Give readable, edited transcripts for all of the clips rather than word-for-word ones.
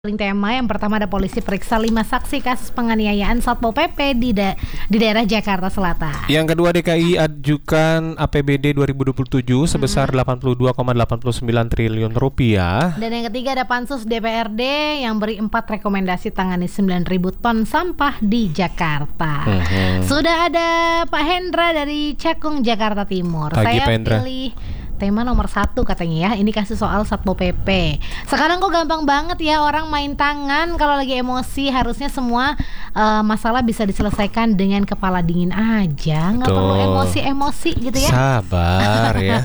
Tema yang pertama ada polisi periksa 5 saksi kasus penganiayaan Satpol PP di daerah Jakarta Selatan. Yang kedua, DKI ajukan APBD 2027 sebesar 82,89 triliun rupiah. Dan yang ketiga ada Pansus DPRD yang beri 4 rekomendasi tangani 9.000 ton sampah di Jakarta. Sudah ada Pak Hendra dari Cakung, Jakarta Timur. Pagi, Saya Pak Hendra. Pilih tema nomor 1 katanya ya. Ini kasus soal Satpol PP. Sekarang kok gampang banget ya orang main tangan kalau lagi emosi. Harusnya semua masalah bisa diselesaikan dengan kepala dingin aja. Nggak perlu emosi-emosi gitu ya. Sabar ya.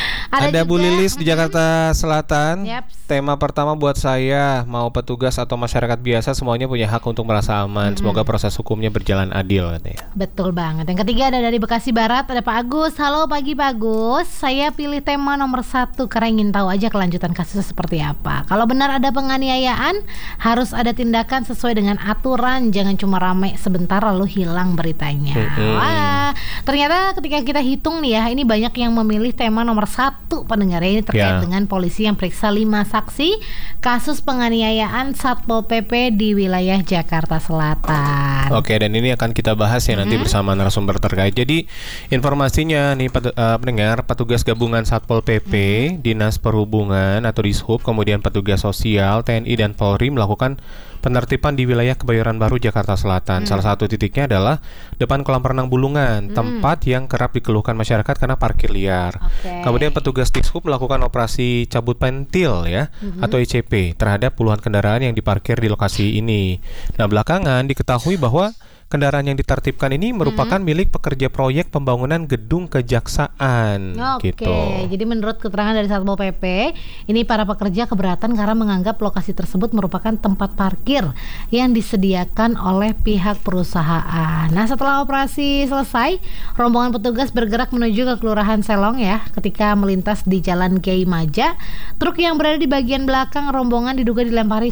Ada Bu Lilis di Jakarta Selatan. Tema pertama buat saya, mau petugas atau masyarakat biasa semuanya punya hak untuk merasa aman. Semoga proses hukumnya berjalan adil katanya. Betul banget. Yang ketiga ada dari Bekasi Barat, ada Pak Agus. Halo, pagi Pak Agus. Saya pilih tema nomor 1 karena ingin tahu aja kelanjutan kasusnya seperti apa. Kalau benar ada penganiayaan, harus ada tindakan sesuai dengan aturan. Jangan cuma rame sebentar lalu hilang beritanya. Wah, ternyata ketika kita hitung nih ya, ini banyak yang memilih tema nomor 1 pendengar ya. Ini terkait dengan polisi yang periksa 5 saksi kasus penganiayaan Satpol PP di wilayah Jakarta Selatan. Oke, dan ini akan kita bahas ya nanti bersama narasumber terkait. Jadi informasinya nih pendengar, petugas gabungan Satpol PP, Dinas Perhubungan atau Dishub, kemudian petugas sosial, TNI dan Polri melakukan penertiban di wilayah Kebayoran Baru, Jakarta Selatan. Salah satu titiknya adalah depan kolam renang Bulungan, tempat yang kerap dikeluhkan masyarakat karena parkir liar. Kemudian petugas Dishub melakukan operasi cabut pentil ya, atau ICP terhadap puluhan kendaraan yang diparkir di lokasi ini. Nah, belakangan diketahui bahwa kendaraan yang ditertibkan ini merupakan milik pekerja proyek pembangunan gedung kejaksaan. Gitu. Jadi menurut keterangan dari Satpol PP, ini para pekerja keberatan karena menganggap lokasi tersebut merupakan tempat parkir yang disediakan oleh pihak perusahaan. Nah, setelah operasi selesai, rombongan petugas bergerak menuju ke Kelurahan Selong ya. Ketika melintas di Jalan Kiai Maja, truk yang berada di bagian belakang rombongan diduga dilempari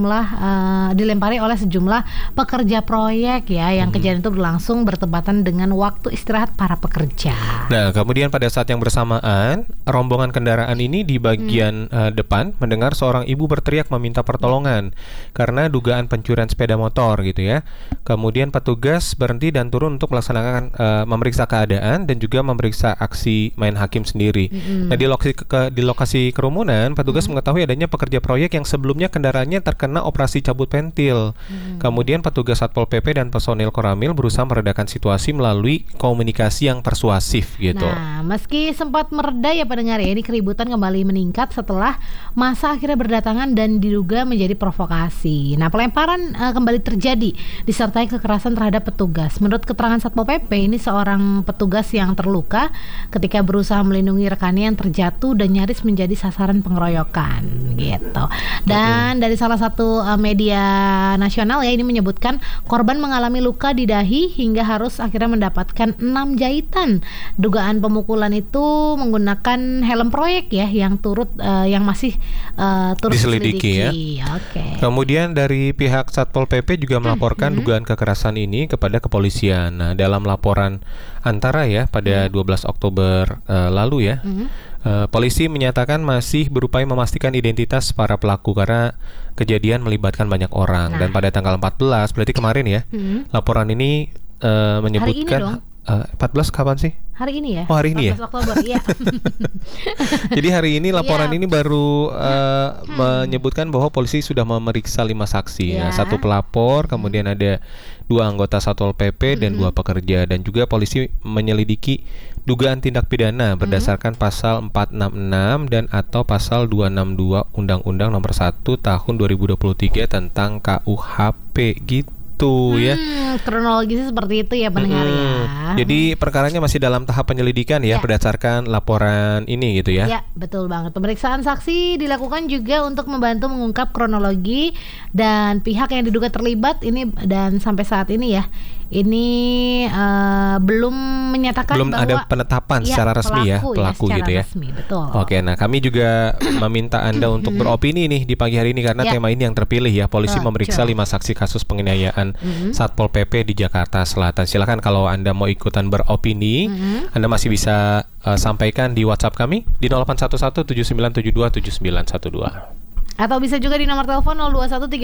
oleh sejumlah pekerja proyek ya. Yang kejadian itu berlangsung bertepatan dengan waktu istirahat para pekerja. Nah, kemudian pada saat yang bersamaan, rombongan kendaraan ini di bagian depan mendengar seorang ibu berteriak meminta pertolongan karena dugaan pencurian sepeda motor gitu ya. Kemudian petugas berhenti dan turun untuk melaksanakan memeriksa keadaan dan juga memeriksa aksi main hakim sendiri. Nah, di lokasi kerumunan, petugas mengetahui adanya pekerja proyek yang sebelumnya kendaraannya terkena operasi cabut pentil. Kemudian petugas Satpol PP dan personil Koramil berusaha meredakan situasi melalui komunikasi yang persuasif gitu. Nah, meski sempat mereda ya pendengar ya, ini keributan kembali meningkat setelah massa akhirnya berdatangan dan diduga menjadi provokasi. Nah, pelemparan kembali terjadi disertai kekerasan terhadap petugas. Menurut keterangan Satpol PP, ini seorang petugas yang terluka ketika berusaha melindungi rekannya yang terjatuh dan nyaris menjadi sasaran pengeroyokan gitu. Dan dari salah satu media nasional ya, ini menyebutkan korban mengalami luka di dahi hingga harus akhirnya mendapatkan 6 jahitan. Dugaan pemukulan itu menggunakan helm proyek ya yang masih turut diselidiki. Ya. Kemudian dari pihak Satpol PP juga melaporkan dugaan kekerasan ini kepada kepolisian. Nah, dalam laporan antara ya pada 12 Oktober lalu ya. Polisi menyatakan masih berupaya memastikan identitas para pelaku karena kejadian melibatkan banyak orang. Dan pada tanggal 14, berarti kemarin ya, laporan ini menyebutkan 14 kapan sih? Hari ini ya? Oh, hari ini 14 Oktober, iya. Jadi hari ini laporan ini baru menyebutkan bahwa polisi sudah memeriksa 5 saksi. Nah, 1 pelapor, kemudian ada 2 anggota Satpol PP dan 2 pekerja. Dan juga polisi menyelidiki dugaan tindak pidana berdasarkan pasal 466 dan atau pasal 262 Undang-Undang Nomor 1 Tahun 2023 tentang KUHP gitu. Ya. Kronologisnya seperti itu ya pendengar ya. Jadi perkaranya masih dalam tahap penyelidikan ya berdasarkan laporan ini gitu ya. Ya, betul banget. Pemeriksaan saksi dilakukan juga untuk membantu mengungkap kronologi dan pihak yang diduga terlibat ini, dan sampai saat ini ya, ini belum menyatakan belum bahwa ada penetapan secara resmi pelaku gitu ya. Resmi, betul. Oke, nah kami juga meminta Anda untuk beropini nih di pagi hari ini karena tema ini yang terpilih ya. Polisi memeriksa 5 saksi kasus penganiayaan Satpol PP di Jakarta Selatan. Silakan kalau Anda mau ikutan beropini, Anda masih bisa sampaikan di WhatsApp kami di 0811 7972 7912. Atau bisa juga di nomor telepon